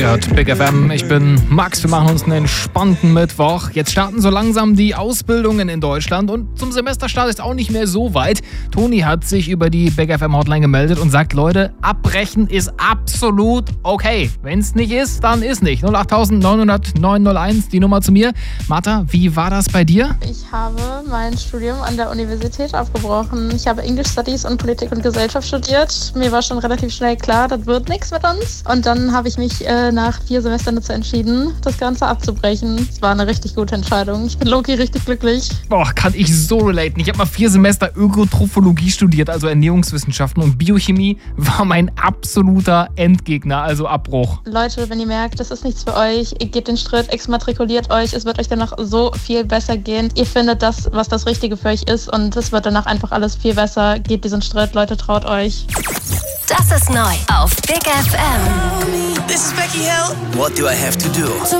hört Big FM. Ich bin Max. Wir machen uns einen entspannten Mittwoch. Jetzt starten so langsam die Ausbildungen in Deutschland und zum Semesterstart ist auch nicht mehr so weit. Toni hat sich über die Big FM Hotline gemeldet und sagt, Leute, abbrechen ist absolut okay. Wenn es nicht ist, dann ist nicht. 08900 901, die Nummer zu mir. Martha, wie war das bei dir? Ich habe mein Studium an der Universität abgebrochen. Ich habe English Studies und Politik und Gesellschaft studiert. Mir war schon relativ schnell klar, das wird nichts mit uns. Und dann habe ich mich nach 4 Semestern dazu entschieden, das Ganze abzubrechen. Es war eine richtig gute Entscheidung. Ich bin Loki richtig glücklich. Boah, kann ich so relaten. Ich habe mal 4 Semester Ökotrophologie studiert, also Ernährungswissenschaften, und Biochemie war mein absoluter Endgegner, also Abbruch. Leute, wenn ihr merkt, das ist nichts für euch, ihr geht den Schritt, exmatrikuliert euch, es wird euch danach so viel besser gehen. Ihr findet das, was das Richtige für euch ist, und es wird danach einfach alles viel besser. Geht diesen Schritt, Leute, traut euch. Das ist neu auf Big FM. This is Becky Hill. What do I have to do?